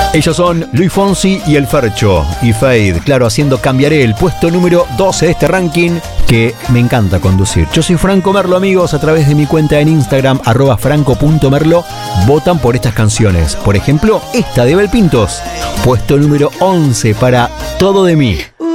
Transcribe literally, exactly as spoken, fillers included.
Ellos son Luis Fonsi y El Fercho y Fade, claro, haciendo Cambiaré, el puesto número doce de este ranking que me encanta conducir. Yo soy Franco Merlo, amigos, a través de mi cuenta en Instagram, arroba franco punto merlo, votan por estas canciones. Por ejemplo, esta de Bel Pintos, puesto número once para Todo de mí.